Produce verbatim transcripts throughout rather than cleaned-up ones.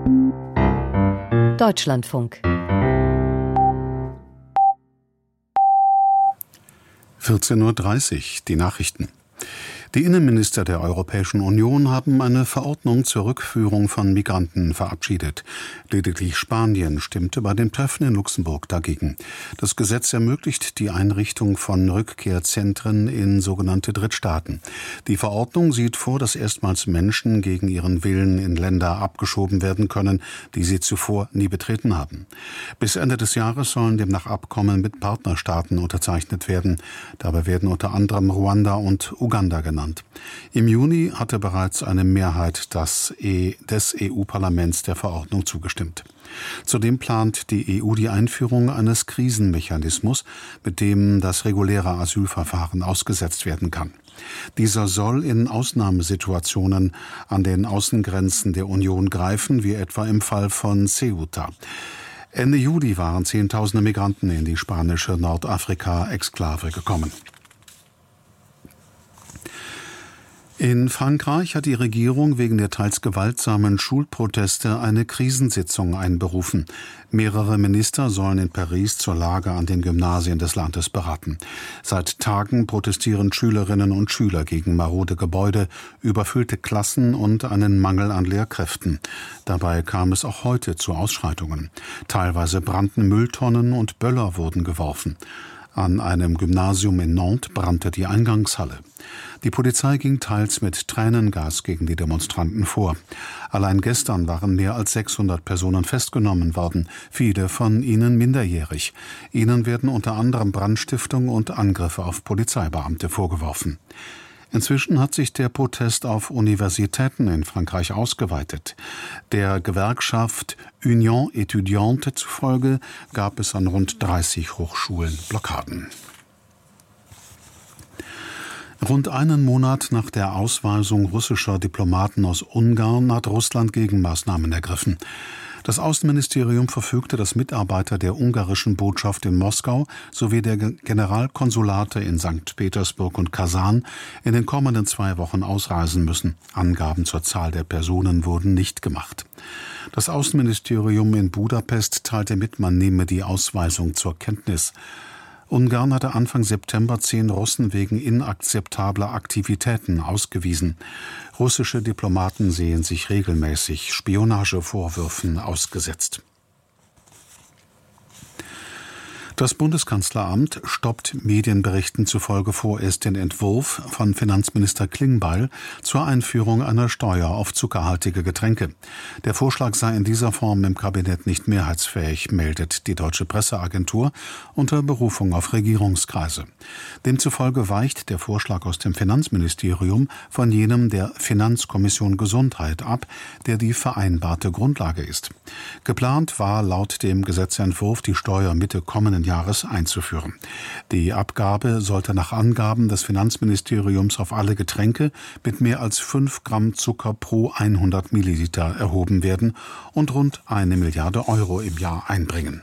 Deutschlandfunk. vierzehn Uhr dreißig, die Nachrichten. Die Innenminister der Europäischen Union haben eine Verordnung zur Rückführung von Migranten verabschiedet. Lediglich Spanien stimmte bei dem Treffen in Luxemburg dagegen. Das Gesetz ermöglicht die Einrichtung von Rückkehrzentren in sogenannte Drittstaaten. Die Verordnung sieht vor, dass erstmals Menschen gegen ihren Willen in Länder abgeschoben werden können, die sie zuvor nie betreten haben. Bis Ende des Jahres sollen demnach Abkommen mit Partnerstaaten unterzeichnet werden. Dabei werden unter anderem Ruanda und Uganda genannt. Im Juni hatte bereits eine Mehrheit des E U-Parlaments der Verordnung zugestimmt. Zudem plant die E U die Einführung eines Krisenmechanismus, mit dem das reguläre Asylverfahren ausgesetzt werden kann. Dieser soll in Ausnahmesituationen an den Außengrenzen der Union greifen, wie etwa im Fall von Ceuta. Ende Juli waren Zehntausende Migranten in die spanische Nordafrika-Exklave gekommen. In Frankreich hat die Regierung wegen der teils gewaltsamen Schulproteste eine Krisensitzung einberufen. Mehrere Minister sollen in Paris zur Lage an den Gymnasien des Landes beraten. Seit Tagen protestieren Schülerinnen und Schüler gegen marode Gebäude, überfüllte Klassen und einen Mangel an Lehrkräften. Dabei kam es auch heute zu Ausschreitungen. Teilweise brannten Mülltonnen und Böller wurden geworfen. An einem Gymnasium in Nantes brannte die Eingangshalle. Die Polizei ging teils mit Tränengas gegen die Demonstranten vor. Allein gestern waren mehr als sechshundert Personen festgenommen worden, viele von ihnen minderjährig. Ihnen werden unter anderem Brandstiftung und Angriffe auf Polizeibeamte vorgeworfen. Inzwischen hat sich der Protest auf Universitäten in Frankreich ausgeweitet. Der Gewerkschaft Union Étudiante zufolge gab es an rund dreißig Hochschulen Blockaden. Rund einen Monat nach der Ausweisung russischer Diplomaten aus Ungarn hat Russland Gegenmaßnahmen ergriffen. Das Außenministerium verfügte, dass Mitarbeiter der ungarischen Botschaft in Moskau sowie der Generalkonsulate in Sankt Petersburg und Kasan in den kommenden zwei Wochen ausreisen müssen. Angaben zur Zahl der Personen wurden nicht gemacht. Das Außenministerium in Budapest teilte mit, man nehme die Ausweisung zur Kenntnis. Ungarn hatte Anfang September zehn Russen wegen inakzeptabler Aktivitäten ausgewiesen. Russische Diplomaten sehen sich regelmäßig Spionagevorwürfen ausgesetzt. Das Bundeskanzleramt stoppt Medienberichten zufolge vorerst den Entwurf von Finanzminister Klingbeil zur Einführung einer Steuer auf zuckerhaltige Getränke. Der Vorschlag sei in dieser Form im Kabinett nicht mehrheitsfähig, meldet die Deutsche Presseagentur unter Berufung auf Regierungskreise. Demzufolge weicht der Vorschlag aus dem Finanzministerium von jenem der Finanzkommission Gesundheit ab, der die vereinbarte Grundlage ist. Geplant war laut dem Gesetzentwurf die Steuer Mitte kommenden Jahres einzuführen. Die Abgabe sollte nach Angaben des Finanzministeriums auf alle Getränke mit mehr als fünf Gramm Zucker pro hundert Milliliter erhoben werden und rund eine Milliarde Euro im Jahr einbringen.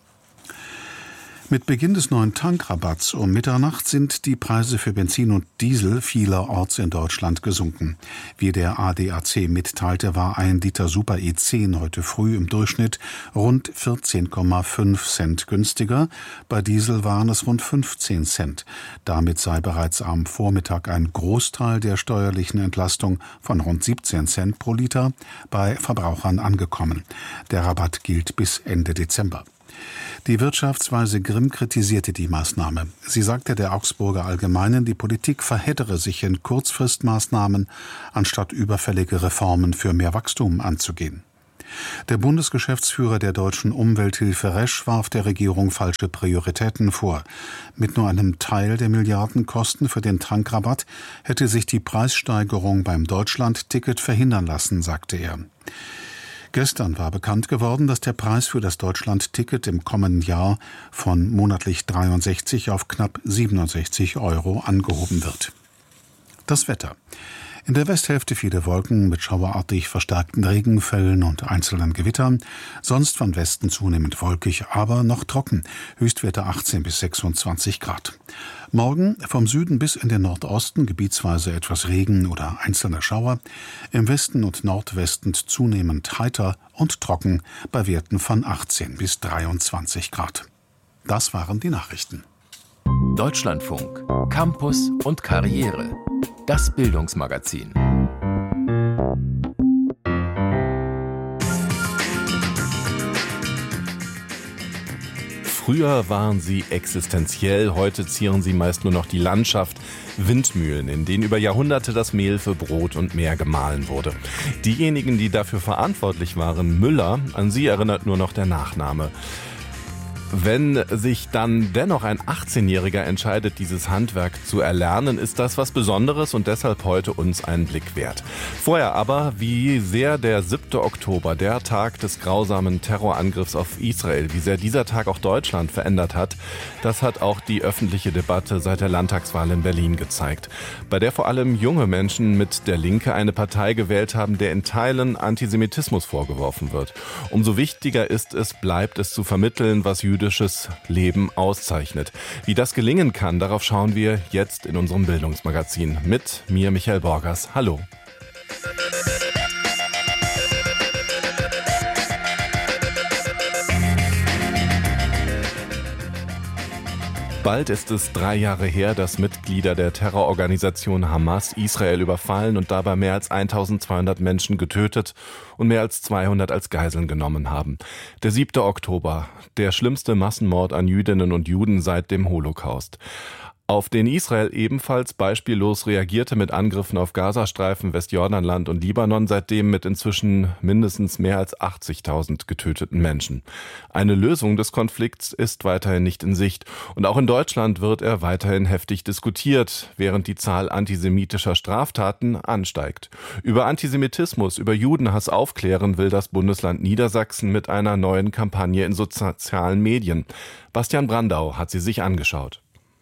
Mit Beginn des neuen Tankrabatts um Mitternacht sind die Preise für Benzin und Diesel vielerorts in Deutschland gesunken. Wie der A D A C mitteilte, war ein Liter Super E zehn heute früh im Durchschnitt rund vierzehn Komma fünf Cent günstiger. Bei Diesel waren es rund fünfzehn Cent. Damit sei bereits am Vormittag ein Großteil der steuerlichen Entlastung von rund siebzehn Cent pro Liter bei Verbrauchern angekommen. Der Rabatt gilt bis Ende Dezember. Die Wirtschaftsweise Grimm kritisierte die Maßnahme. Sie sagte der Augsburger Allgemeinen, die Politik verheddere sich in Kurzfristmaßnahmen, anstatt überfällige Reformen für mehr Wachstum anzugehen. Der Bundesgeschäftsführer der Deutschen Umwelthilfe Resch warf der Regierung falsche Prioritäten vor. Mit nur einem Teil der Milliardenkosten für den Tankrabatt hätte sich die Preissteigerung beim Deutschland-Ticket verhindern lassen, sagte er. Gestern war bekannt geworden, dass der Preis für das Deutschland-Ticket im kommenden Jahr von monatlich dreiundsechzig auf knapp siebenundsechzig Euro angehoben wird. Das Wetter. In der Westhälfte viele Wolken mit schauerartig verstärkten Regenfällen und einzelnen Gewittern. Sonst von Westen zunehmend wolkig, aber noch trocken. Höchstwerte achtzehn bis sechsundzwanzig Grad. Morgen vom Süden bis in den Nordosten gebietsweise etwas Regen oder einzelne Schauer. Im Westen und Nordwesten zunehmend heiter und trocken bei Werten von achtzehn bis dreiundzwanzig Grad. Das waren die Nachrichten. Deutschlandfunk, Campus und Karriere. Das Bildungsmagazin. Früher waren sie existenziell, heute zieren sie meist nur noch die Landschaft. Windmühlen, in denen über Jahrhunderte das Mehl für Brot und mehr gemahlen wurde. Diejenigen, die dafür verantwortlich waren, Müller, an sie erinnert nur noch der Nachname. Wenn sich dann dennoch ein achtzehnjähriger entscheidet, dieses Handwerk zu erlernen, ist das was Besonderes und deshalb heute uns einen Blick wert. Vorher aber, wie sehr der siebte Oktober, der Tag des grausamen Terrorangriffs auf Israel, wie sehr dieser Tag auch Deutschland verändert hat, das hat auch die öffentliche Debatte seit der Landtagswahl in Berlin gezeigt, bei der vor allem junge Menschen mit der Linke eine Partei gewählt haben, der in Teilen Antisemitismus vorgeworfen wird. Umso wichtiger ist es, bleibt es zu vermitteln, was jüdisches Leben auszeichnet. Wie das gelingen kann, darauf schauen wir jetzt in unserem Bildungsmagazin. Mit mir, Michael Borgers. Hallo. Bald ist es drei Jahre her, dass Mitglieder der Terrororganisation Hamas Israel überfallen und dabei mehr als eintausendzweihundert Menschen getötet und mehr als zweihundert als Geiseln genommen haben. Der siebte Oktober, der schlimmste Massenmord an Jüdinnen und Juden seit dem Holocaust. Auf den Israel ebenfalls beispiellos reagierte mit Angriffen auf Gazastreifen, Westjordanland und Libanon, seitdem mit inzwischen mindestens mehr als achtzigtausend getöteten Menschen. Eine Lösung des Konflikts ist weiterhin nicht in Sicht. Und auch in Deutschland wird er weiterhin heftig diskutiert, während die Zahl antisemitischer Straftaten ansteigt. Über Antisemitismus, über Judenhass aufklären will das Bundesland Niedersachsen mit einer neuen Kampagne in sozialen Medien. Bastian Brandau hat sie sich angeschaut.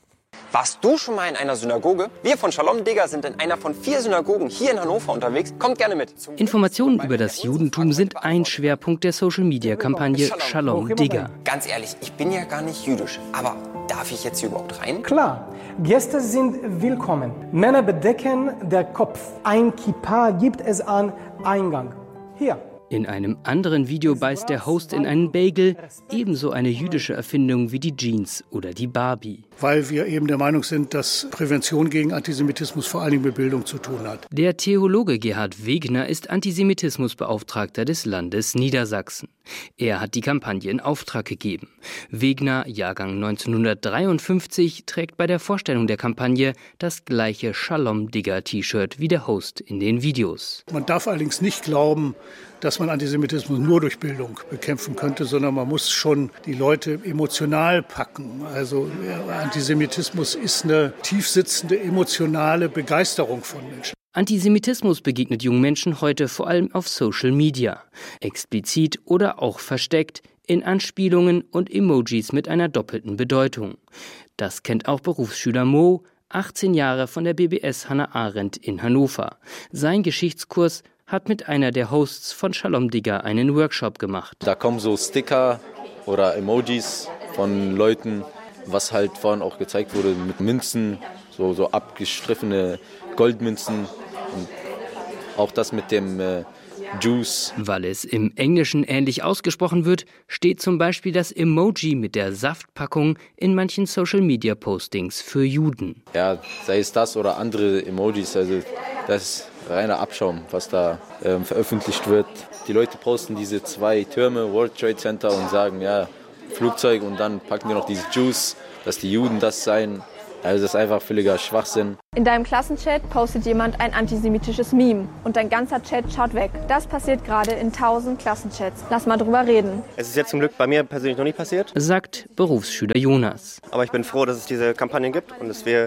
Warst du schon mal in einer Synagoge? Wir von Shalom Digger sind in einer von vier Synagogen hier in Hannover unterwegs. Kommt gerne mit. Informationen über das Judentum sind ein Schwerpunkt der Social-Media-Kampagne Shalom Digger. Ganz ehrlich, ich bin ja gar nicht jüdisch, aber darf ich jetzt hier überhaupt rein? Klar, Gäste sind willkommen. Männer bedecken den Kopf. Ein Kippa gibt es an Eingang. Hier. In einem anderen Video beißt der Host in einen Bagel, ebenso eine jüdische Erfindung wie die Jeans oder die Barbie. Weil wir eben der Meinung sind, dass Prävention gegen Antisemitismus vor allen Dingen mit Bildung zu tun hat. Der Theologe Gerhard Wegner ist Antisemitismusbeauftragter des Landes Niedersachsen. Er hat die Kampagne in Auftrag gegeben. Wegner, Jahrgang neunzehnhundertdreiundfünfzig, trägt bei der Vorstellung der Kampagne das gleiche Shalom-Digger-T-Shirt wie der Host in den Videos. Man darf allerdings nicht glauben, dass man Antisemitismus nur durch Bildung bekämpfen könnte, sondern man muss schon die Leute emotional packen. Also Antisemitismus ist eine tiefsitzende emotionale Begeisterung von Menschen. Antisemitismus begegnet jungen Menschen heute vor allem auf Social Media. Explizit oder auch versteckt in Anspielungen und Emojis mit einer doppelten Bedeutung. Das kennt auch Berufsschüler Mo, achtzehn Jahre von der B B S Hannah Arendt in Hannover. Sein Geschichtskurs hat mit einer der Hosts von Shalom Digger einen Workshop gemacht. Da kommen so Sticker oder Emojis von Leuten, was halt vorhin auch gezeigt wurde mit Münzen, so, so abgestriffene Goldmünzen und auch das mit dem äh, Juice. Weil es im Englischen ähnlich ausgesprochen wird, steht zum Beispiel das Emoji mit der Saftpackung in manchen Social-Media-Postings für Juden. Ja, sei es das oder andere Emojis, also das ist reiner Abschaum, was da ähm, veröffentlicht wird. Die Leute posten diese zwei Türme, World Trade Center, und sagen, ja, Flugzeug, und dann packen die noch diese Juice, dass die Juden das seien. Also das ist einfach völliger Schwachsinn. In deinem Klassenchat postet jemand ein antisemitisches Meme und dein ganzer Chat schaut weg. Das passiert gerade in tausend Klassenchats. Lass mal drüber reden. Es ist jetzt zum Glück bei mir persönlich noch nie passiert, sagt Berufsschüler Jonas. aber ich bin froh, dass es diese Kampagnen gibt und dass wir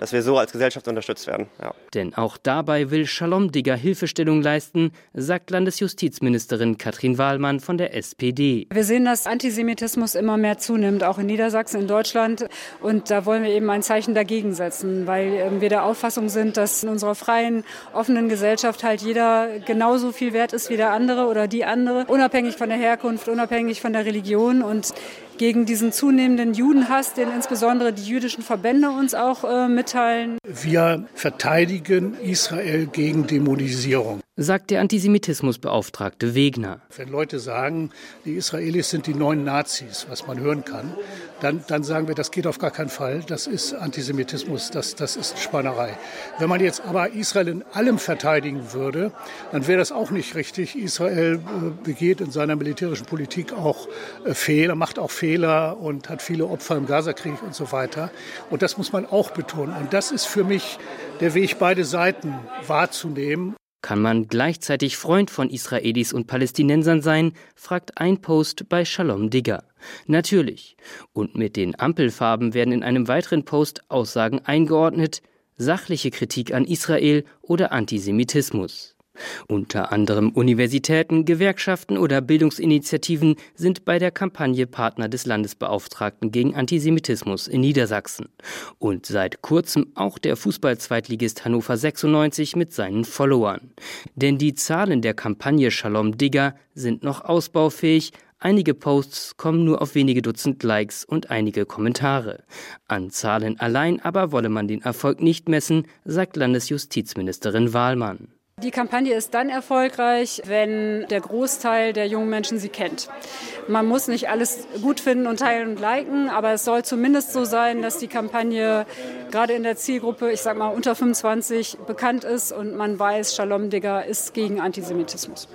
dass wir so als Gesellschaft unterstützt werden. Ja. Denn auch dabei will Shalom Digger Hilfestellung leisten, sagt Landesjustizministerin Katrin Wahlmann von der S P D. Wir sehen, dass Antisemitismus immer mehr zunimmt, auch in Niedersachsen, in Deutschland. Und da wollen wir eben ein Zeichen dagegen setzen, weil wir der Auffassung sind, dass in unserer freien, offenen Gesellschaft halt jeder genauso viel wert ist wie der andere oder die andere, unabhängig von der Herkunft, unabhängig von der Religion. Und gegen diesen zunehmenden Judenhass, den insbesondere die jüdischen Verbände uns auch äh, mitteilen. Wir verteidigen Israel gegen Dämonisierung, sagt der Antisemitismusbeauftragte Wegner. Wenn Leute sagen, die Israelis sind die neuen Nazis, was man hören kann, dann, dann sagen wir, das geht auf gar keinen Fall. Das ist Antisemitismus, das, das ist Spannerei. Wenn man jetzt aber Israel in allem verteidigen würde, dann wäre das auch nicht richtig. Israel äh, begeht in seiner militärischen Politik auch äh, Fehler, macht auch Fehler und hat viele Opfer im Gazakrieg und so weiter. Und das muss man auch betonen. Und das ist für mich der Weg, beide Seiten wahrzunehmen. Kann man gleichzeitig Freund von Israelis und Palästinensern sein, fragt ein Post bei Shalom Digger. Natürlich. Und mit den Ampelfarben werden in einem weiteren Post Aussagen eingeordnet, sachliche Kritik an Israel oder Antisemitismus. Unter anderem Universitäten, Gewerkschaften oder Bildungsinitiativen sind bei der Kampagne Partner des Landesbeauftragten gegen Antisemitismus in Niedersachsen. Und seit kurzem auch der Fußball-Zweitligist Hannover sechsundneunzig mit seinen Followern. Denn die Zahlen der Kampagne Shalom Digger sind noch ausbaufähig. Einige Posts kommen nur auf wenige Dutzend Likes und einige Kommentare. An Zahlen allein aber wolle man den Erfolg nicht messen, sagt Landesjustizministerin Wahlmann. Die Kampagne ist dann erfolgreich, wenn der Großteil der jungen Menschen sie kennt. Man muss nicht alles gut finden und teilen und liken, aber es soll zumindest so sein, dass die Kampagne gerade in der Zielgruppe, ich sag mal unter fünfundzwanzig, bekannt ist und man weiß, Shalom Digger ist gegen Antisemitismus.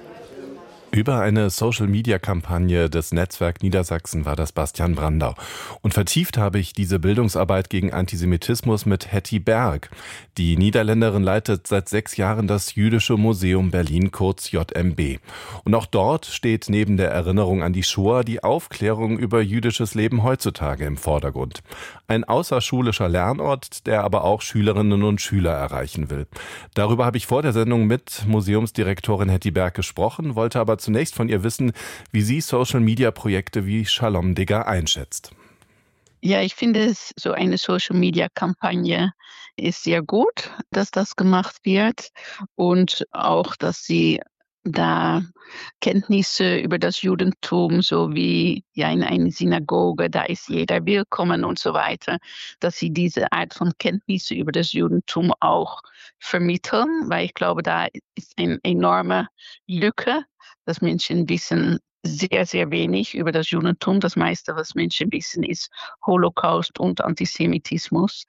Über eine Social-Media-Kampagne des Netzwerk Niedersachsen war das Bastian Brandau. Und vertieft habe ich diese Bildungsarbeit gegen Antisemitismus mit Hetty Berg. Die Niederländerin leitet seit sechs Jahren das Jüdische Museum Berlin, kurz J M B. Und auch dort steht neben der Erinnerung an die Shoah die Aufklärung über jüdisches Leben heutzutage im Vordergrund. Ein außerschulischer Lernort, der aber auch Schülerinnen und Schüler erreichen will. Darüber habe ich vor der Sendung mit Museumsdirektorin Hetty Berg gesprochen, wollte aber zunächst von ihr wissen, wie sie Social-Media-Projekte wie Shalom Digger einschätzt. Ja, ich finde, so eine Social-Media-Kampagne ist sehr gut, dass das gemacht wird und auch, dass sie da Kenntnisse über das Judentum, so wie ja in einer Synagoge, da ist jeder willkommen und so weiter, dass sie diese Art von Kenntnisse über das Judentum auch vermitteln, weil ich glaube, da ist eine enorme Lücke, dass Menschen wissen sehr, sehr wenig über das Judentum. Das meiste, was Menschen wissen, ist Holocaust und Antisemitismus.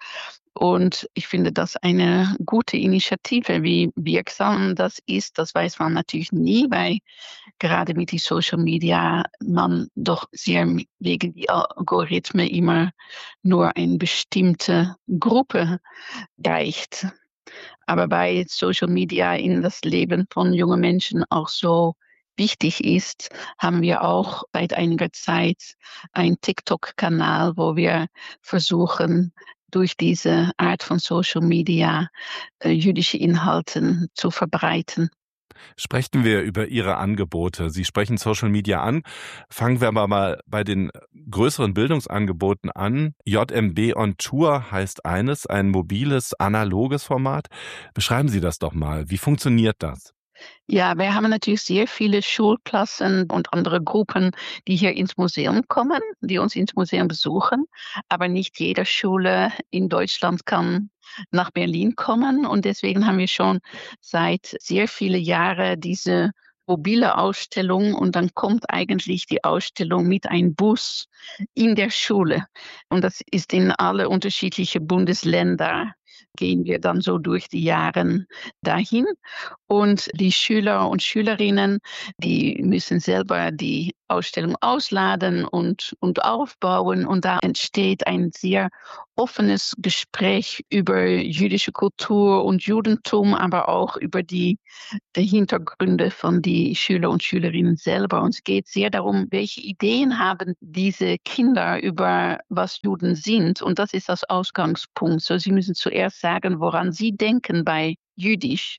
Und ich finde das eine gute Initiative. Wie wirksam das ist, das weiß man natürlich nie, weil gerade mit den Social Media man doch sehr wegen die Algorithmen immer nur eine bestimmte Gruppe reicht. Aber weil Social Media in das Leben von jungen Menschen auch so wichtig ist, haben wir auch seit einiger Zeit einen TikTok-Kanal, wo wir versuchen, durch diese Art von Social Media äh, jüdische Inhalte zu verbreiten. Sprechen wir über Ihre Angebote. Sie sprechen Social Media an. Fangen wir aber mal bei den größeren Bildungsangeboten an. J M B on Tour heißt eines, ein mobiles, analoges Format. Beschreiben Sie das doch mal. Wie funktioniert das? Ja, wir haben natürlich sehr viele Schulklassen und andere Gruppen, die hier ins Museum kommen, die uns ins Museum besuchen. Aber nicht jede Schule in Deutschland kann nach Berlin kommen. Und deswegen haben wir schon seit sehr vielen Jahren diese mobile Ausstellung. Und dann kommt eigentlich die Ausstellung mit einem Bus in der Schule. Und das ist in alle unterschiedlichen Bundesländer. Gehen wir dann so durch die Jahre dahin. Und die Schüler und Schülerinnen, die müssen selber die Ausstellung ausladen und, und aufbauen. Und da entsteht ein sehr offenes Gespräch über jüdische Kultur und Judentum, aber auch über die, die Hintergründe von die Schüler und Schülerinnen selber. Und es geht sehr darum, welche Ideen haben diese Kinder über was Juden sind. Und das ist das Ausgangspunkt. So, sie müssen zuerst sagen, woran sie denken bei Jüdisch.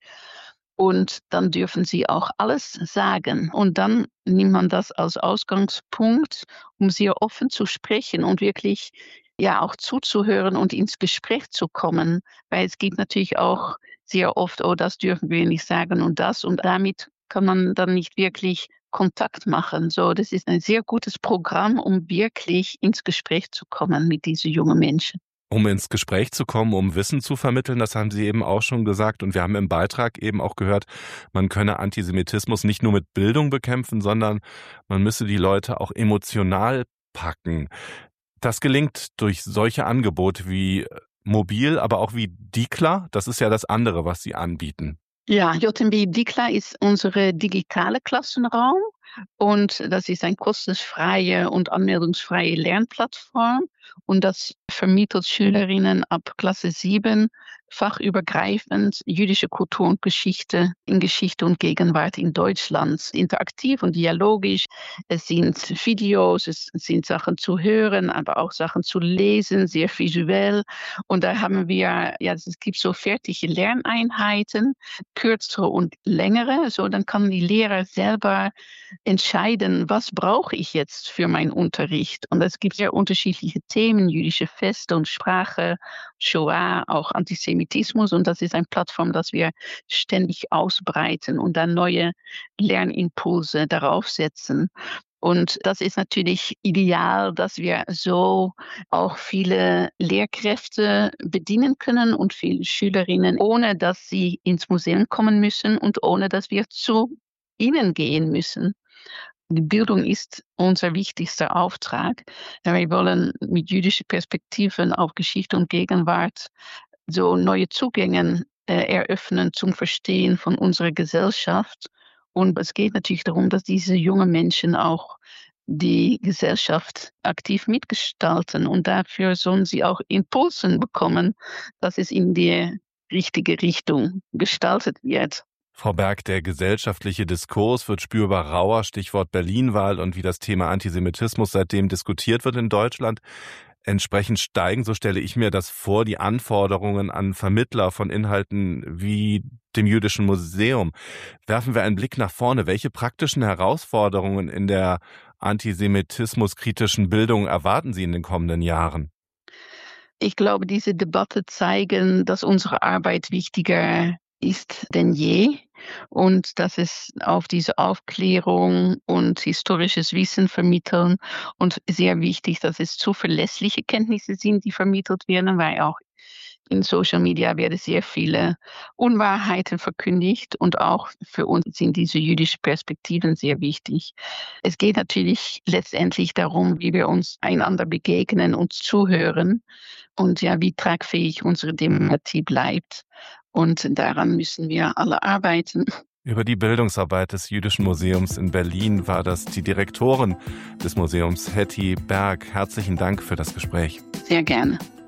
Und dann dürfen sie auch alles sagen. Und dann nimmt man das als Ausgangspunkt, um sehr offen zu sprechen und wirklich ja auch zuzuhören und ins Gespräch zu kommen. Weil es gibt natürlich auch sehr oft, oh, das dürfen wir nicht sagen und das. Und damit kann man dann nicht wirklich Kontakt machen. So, das ist ein sehr gutes Programm, um wirklich ins Gespräch zu kommen mit diesen jungen Menschen. Um ins Gespräch zu kommen, um Wissen zu vermitteln, das haben Sie eben auch schon gesagt. Und wir haben im Beitrag eben auch gehört, man könne Antisemitismus nicht nur mit Bildung bekämpfen, sondern man müsse die Leute auch emotional packen. Das gelingt durch solche Angebote wie Mobil, aber auch wie Dikla. Das ist ja das andere, was Sie anbieten. Ja, J M B Dikla ist unsere digitale Klassenraum. Und das ist eine kostenfreie und anmeldungsfreie Lernplattform. Und das vermittelt Schülerinnen ab Klasse sieben fachübergreifend jüdische Kultur und Geschichte in Geschichte und Gegenwart in Deutschland. Interaktiv und dialogisch. Es sind Videos, es sind Sachen zu hören, aber auch Sachen zu lesen, sehr visuell. Und da haben wir, ja, es gibt so fertige Lerneinheiten, kürzere und längere. So, dann kann die Lehrer selber entscheiden, was brauche ich jetzt für meinen Unterricht. Und es gibt sehr unterschiedliche Themen, jüdische Feste und Sprache, Shoah, auch Antisemitismus. Und das ist eine Plattform, das wir ständig ausbreiten und dann neue Lernimpulse darauf setzen. Und das ist natürlich ideal, dass wir so auch viele Lehrkräfte bedienen können und viele Schülerinnen, ohne dass sie ins Museum kommen müssen und ohne dass wir zu ihnen gehen müssen. Die Bildung ist unser wichtigster Auftrag. Wir wollen mit jüdischen Perspektiven auf Geschichte und Gegenwart so neue Zugänge äh, eröffnen zum Verstehen von unserer Gesellschaft. Und es geht natürlich darum, dass diese jungen Menschen auch die Gesellschaft aktiv mitgestalten. Und dafür sollen sie auch Impulse bekommen, dass es in die richtige Richtung gestaltet wird. Frau Berg, der gesellschaftliche Diskurs wird spürbar rauer, Stichwort Berlin-Wahl und wie das Thema Antisemitismus seitdem diskutiert wird in Deutschland. Entsprechend steigen, so stelle ich mir das vor, die Anforderungen an Vermittler von Inhalten wie dem Jüdischen Museum. Werfen wir einen Blick nach vorne. Welche praktischen Herausforderungen in der antisemitismuskritischen Bildung erwarten Sie in den kommenden Jahren? Ich glaube, diese Debatte zeigen, dass unsere Arbeit wichtiger ist denn je und dass es auf diese Aufklärung und historisches Wissen vermitteln und sehr wichtig, dass es zuverlässliche Kenntnisse sind, die vermittelt werden, weil auch in Social Media werden sehr viele Unwahrheiten verkündigt und auch für uns sind diese jüdischen Perspektiven sehr wichtig. Es geht natürlich letztendlich darum, wie wir uns einander begegnen und zuhören und ja, wie tragfähig unsere Demokratie bleibt. Und daran müssen wir alle arbeiten. Über die Bildungsarbeit des Jüdischen Museums in Berlin war das die Direktorin des Museums, Hetty Berg. Herzlichen Dank für das Gespräch. Sehr gerne.